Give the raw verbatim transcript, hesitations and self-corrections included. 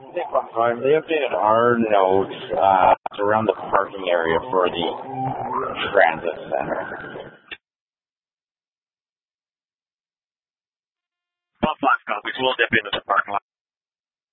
Um, they updated our notes uh, around the parking area for the transit center. Well, flash copies. We'll dip into the parking lot.